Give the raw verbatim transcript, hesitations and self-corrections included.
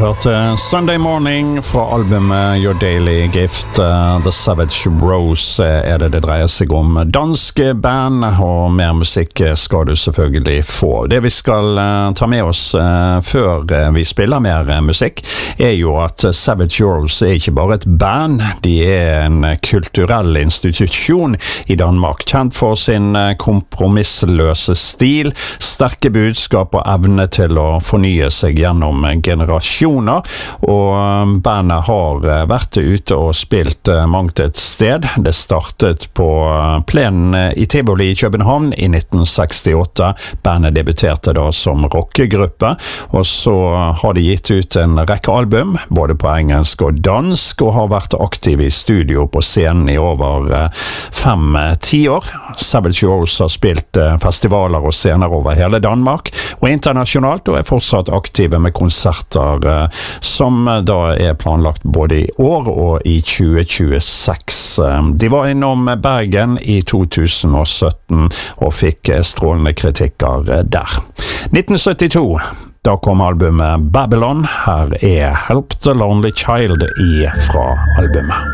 hørte Sunday Morning fra albumet Your Daily Gift. The Savage Rose er det det dreier seg om. Danske band, og mer musikk skal du selvfølgelig få. Det vi skal ta med oss før vi spiller mer musikk, er jo at Savage Rose er ikke bare et band, de er en kulturell institusjon i Danmark, kjent for sin kompromissløse stil, sterke budskap og evne til å fornye seg gjennom generasjoner, og bandet har vært ute og spilt mangt et sted. Det startet på plenen i Tivoli i København i nitten sekstiåtte. Bandet debuterte da som rockegruppe, og så har de gitt ut en rekke album, både på engelsk og dansk, og har vært aktive i studio på scenen i over fem tiår. Savage Rose har spilt festivaler og scener over hele Danmark, og internasjonalt, og er fortsatt aktive med konserter som da er planlagt både i år og i tjue tjueseks. De var innom Bergen i to tusen og sytten og fikk strålende kritikker der. nitten syttito, da kom albumet Babylon. Her er Help the Lonely Child i fra albumet.